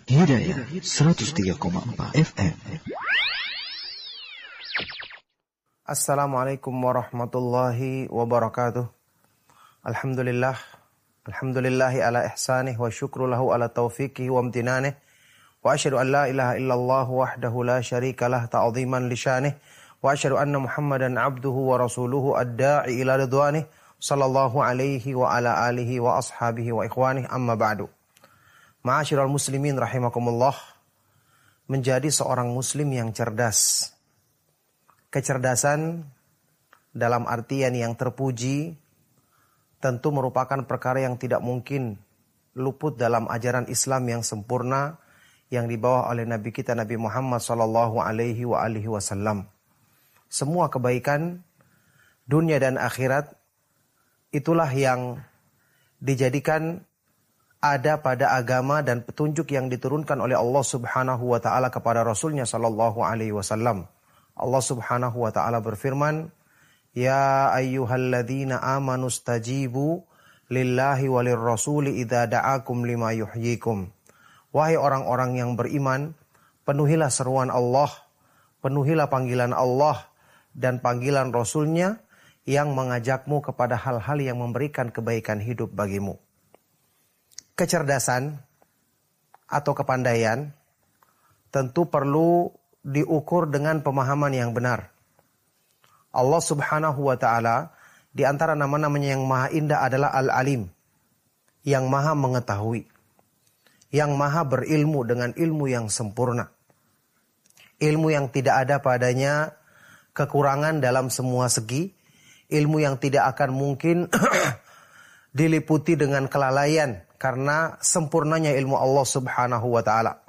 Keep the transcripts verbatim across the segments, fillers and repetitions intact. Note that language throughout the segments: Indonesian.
Hidayah seratus tiga koma empat F M. Assalamualaikum warahmatullahi wabarakatuh. Alhamdulillah. Alhamdulillahi ala ihsanih wa syukru lahu ala taufiqihi wa amtinanih. Wa asyhadu an la ilaha illallah wahdahu la syarika lah ta'ziman li syanih. Wa asyhadu anna Muhammadan abduhu wa rasuluhu ad-da'i ila ridwanih. Sallallahu alaihi wa ala alihi wa ashabihi wa ikhwanih, amma ba'du. Ma'asyiral muslimin rahimakumullah. Menjadi seorang muslim yang cerdas. Kecerdasan dalam artian yang terpuji tentu merupakan perkara yang tidak mungkin luput dalam ajaran Islam yang sempurna yang dibawa oleh Nabi kita Nabi Muhammad sallallahu alaihi wa alihi wasallam. Semua kebaikan dunia dan akhirat itulah yang dijadikan ada pada agama dan petunjuk yang diturunkan oleh Allah Subhanahu wa taala kepada Rasulnya sallallahu alaihi wasallam. Allah Subhanahu wa taala berfirman, "Ya ayyuhalladzina amanu stajibu lillahi walir rasuli idza da'akum lima yuhyikum." Wahai orang-orang yang beriman, penuhilah seruan Allah, penuhilah panggilan Allah dan panggilan Rasulnya yang mengajakmu kepada hal-hal yang memberikan kebaikan hidup bagimu. Kecerdasan atau kepandaian tentu perlu diukur dengan pemahaman yang benar. Allah Subhanahu wa taala di antara nama-namanya yang maha indah adalah Al-Alim, yang maha mengetahui, yang maha berilmu dengan ilmu yang sempurna. Ilmu yang tidak ada padanya kekurangan dalam semua segi, ilmu yang tidak akan mungkin diliputi dengan kelalaian karena sempurnanya ilmu Allah Subhanahu wa taala.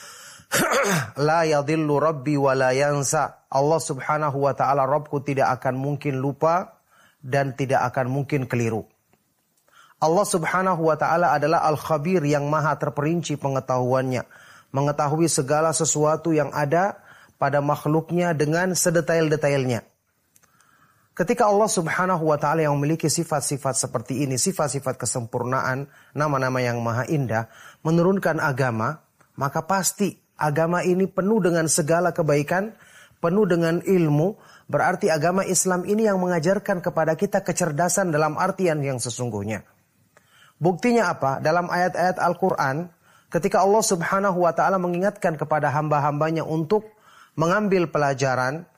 La yadhillu rabbi wa la yansa. Allah Subhanahu wa taala Rabbku tidak akan mungkin lupa dan tidak akan mungkin keliru. Allah Subhanahu wa taala adalah Al-Khabir yang maha terperinci pengetahuannya, mengetahui segala sesuatu yang ada pada makhluknya dengan sedetail-detailnya. Ketika Allah Subhanahu wa taala yang memiliki sifat-sifat seperti ini, sifat-sifat kesempurnaan, nama-nama yang maha indah, menurunkan agama, maka pasti agama ini penuh dengan segala kebaikan, penuh dengan ilmu. Berarti agama Islam ini yang mengajarkan kepada kita kecerdasan dalam artian yang sesungguhnya. Buktinya apa? Dalam ayat-ayat Al-Quran, ketika Allah Subhanahu wa taala mengingatkan kepada hamba-hambanya untuk mengambil pelajaran,